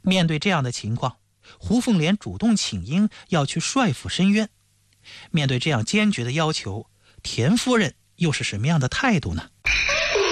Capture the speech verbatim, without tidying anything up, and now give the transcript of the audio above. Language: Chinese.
面对这样的情况，胡凤莲主动请缨要去帅府申冤。面对这样坚决的要求，田夫人又是什么样的态度呢？